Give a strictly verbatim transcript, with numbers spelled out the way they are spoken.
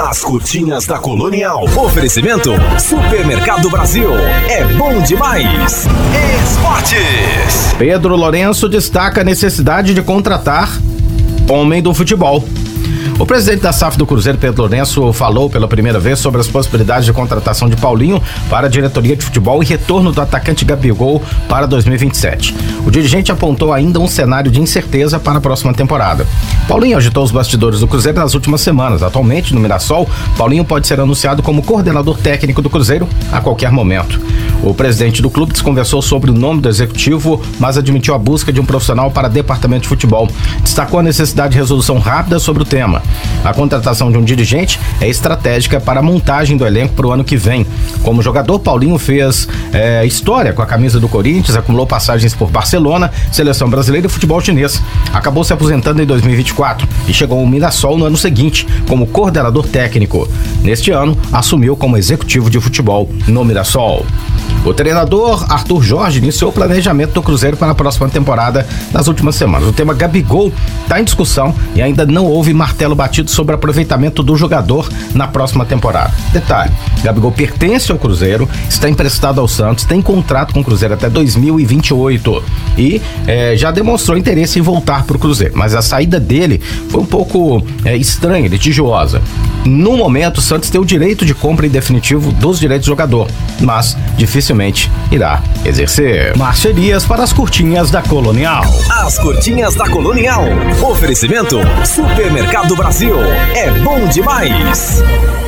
As curtinhas da Colonial. Oferecimento Supermercado Brasil. É bom demais. Esportes. Pedro Lourenço destaca a necessidade de contratar homem do futebol. O presidente da S A F do Cruzeiro, Pedro Lourenço, falou pela primeira vez sobre as possibilidades de contratação de Paulinho para a diretoria de futebol e retorno do atacante Gabigol para dois mil e vinte e sete. O dirigente apontou ainda um cenário de incerteza para a próxima temporada. Paulinho agitou os bastidores do Cruzeiro nas últimas semanas. Atualmente, no Mirassol, Paulinho pode ser anunciado como coordenador técnico do Cruzeiro a qualquer momento. O presidente do clube desconversou sobre o nome do executivo, mas admitiu a busca de um profissional para departamento de futebol. Destacou a necessidade de resolução rápida sobre o tema. A contratação de um dirigente é estratégica para a montagem do elenco para o ano que vem. Como jogador, Paulinho fez é, história com a camisa do Corinthians, acumulou passagens por Barcelona, Seleção Brasileira e futebol chinês. Acabou se aposentando em dois mil e vinte e quatro e chegou ao Mirassol no ano seguinte como coordenador técnico. Neste ano, assumiu como executivo de futebol no Mirassol. O treinador Arthur Jorge iniciou o planejamento do Cruzeiro para a próxima temporada nas últimas semanas. O tema Gabigol está em discussão e ainda não houve martelo batido sobre o aproveitamento do jogador na próxima temporada. Detalhe, Gabigol pertence ao Cruzeiro, está emprestado ao Santos, tem contrato com o Cruzeiro até dois mil e vinte e oito e é, já demonstrou interesse em voltar para o Cruzeiro, mas a saída dele foi um pouco é, estranha, litigiosa. No momento, o Santos tem o direito de compra em definitivo dos direitos do jogador, mas dificilmente irá exercer. Parcerias para as curtinhas da Colonial. As curtinhas da Colonial. Oferecimento Supermercado Brasil. É bom demais.